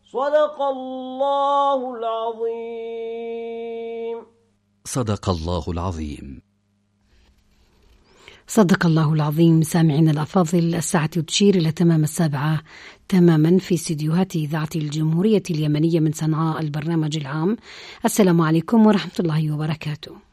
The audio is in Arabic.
صدق الله العظيم. صدق الله العظيم. صدق الله العظيم. سامعين الأفاضل، الساعة تشير إلى تمام 7 تماما في استديوهات إذاعة الجمهورية اليمنية من صنعاء، البرنامج العام. السلام عليكم ورحمة الله وبركاته.